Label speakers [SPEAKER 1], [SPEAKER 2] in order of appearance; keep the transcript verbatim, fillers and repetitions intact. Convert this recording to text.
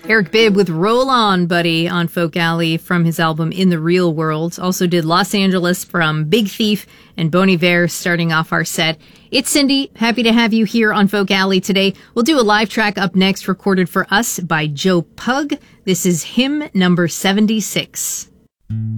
[SPEAKER 1] Eric Bibb with Roll On, Buddy on Folk Alley from his album In the Real World. Also did Los Angeles from Big Thief and Bon Iver starting off our set. It's Cindy. Happy to have you here on Folk Alley today. We'll do a live track up next recorded for us by Joe Pug. This is hymn number seventy-six.